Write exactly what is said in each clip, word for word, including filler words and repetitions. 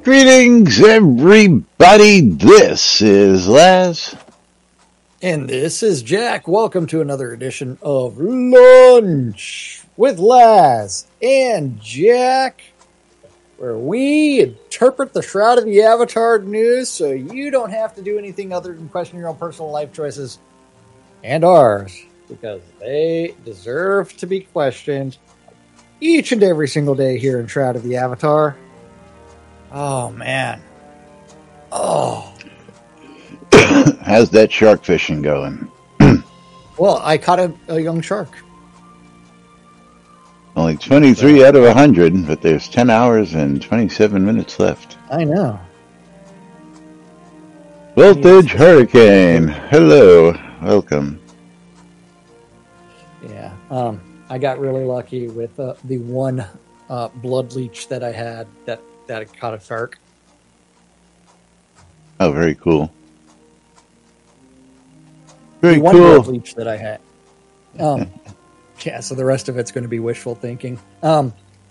Greetings, everybody. This is Laz. And this is Jack. Welcome to another edition of Lunch with Laz and Jack, where we interpret the Shroud of the Avatar news so you don't have to do anything other than question your own personal life choices and ours, because they deserve to be questioned each and every single day here in Shroud of the Avatar. Oh, man. Oh. How's that shark fishing going? Well, I caught a, a young shark. Only twenty-three out of one hundred, but there's ten hours and twenty-seven minutes left. I know. Voltage Hurricane. Hello. Welcome. Yeah. Um, I got really lucky with uh, the one uh, blood leech that I had that, that I caught a shark. Oh, very cool. Very the one cool. blood leech that I had. Um, yeah, so the rest of it's going to be wishful thinking. Um,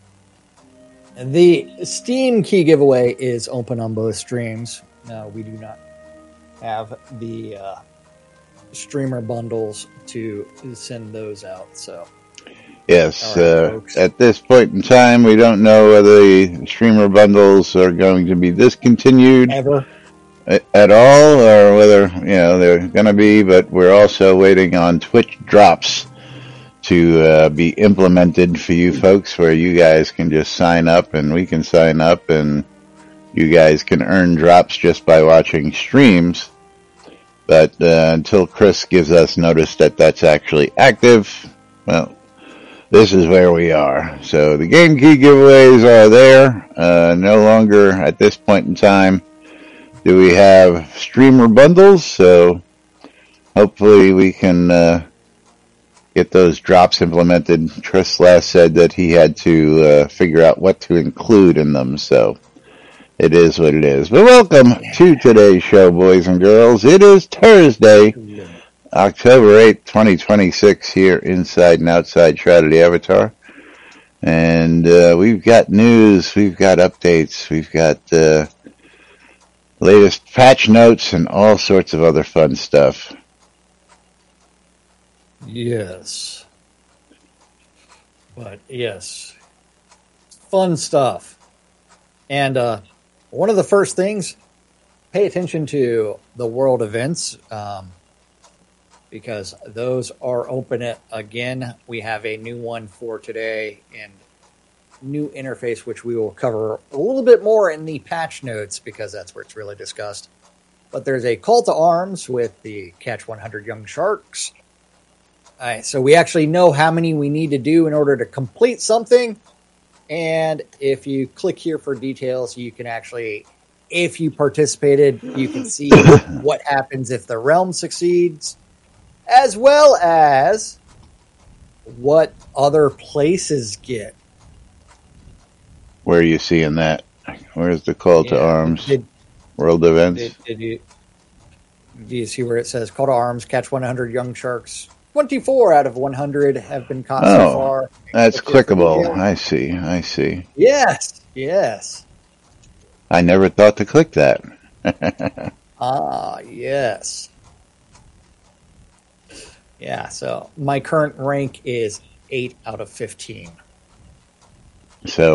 the Steam key giveaway is open on both streams. No, we do not have the uh, streamer bundles to send those out. So, yes, right, uh, at this point in time, we don't know whether the streamer bundles are going to be discontinued ever at all, or whether, you know, they're going to be, but we're also waiting on Twitch drops to uh, be implemented for you folks, where you guys can just sign up and we can sign up and you guys can earn drops just by watching streams. But uh, until Chris gives us notice that that's actually active, well, this is where we are. So the game key giveaways are there. Uh, no longer at this point in time do we have streamer bundles, so hopefully we can uh, get those drops implemented. Tris last said that he had to uh, figure out what to include in them, so it is what it is. But welcome to today's show, boys and girls. It is Thursday, October eighth, twenty twenty-six, here inside and outside Shroud of the Avatar. And uh, we've got news, we've got updates, we've got uh, latest patch notes and all sorts of other fun stuff. Yes. But, yes. Fun stuff. And uh, one of the first things, pay attention to the world events, um, because those are open again. We have a new one for today and new interface, which we will cover a little bit more in the patch notes, because that's where it's really discussed. But there's a call to arms with the Catch one hundred Young Sharks. All right, so we actually know how many we need to do in order to complete something. And if you click here for details, you can actually, if you participated, you can see what happens if the realm succeeds, as well as what other places get. Where are you seeing that? Where's the call yeah, to arms? Did, World events? Did, did you, do you see where it says call to arms, catch one hundred young sharks? twenty-four out of one hundred have been caught oh, so far. That's clickable. I see. I see. Yes. Yes. I never thought to click that. ah, yes. Yeah, so my current rank is eight out of fifteen. So